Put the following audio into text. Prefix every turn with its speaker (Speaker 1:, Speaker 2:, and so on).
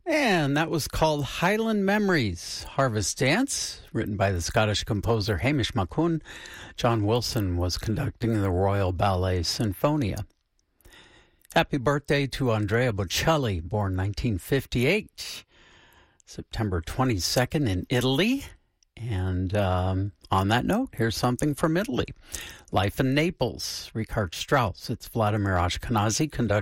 Speaker 1: And that was called Highland Memories, Harvest Dance, written by the Scottish composer Hamish Maccoun. John Wilson was conducting the Royal Ballet Sinfonia. Happy birthday to Andrea Bocelli, born 1958, September 22nd in Italy. And on that note, here's something from Italy. Life in Naples, Richard Strauss. It's Vladimir Ashkenazy conducting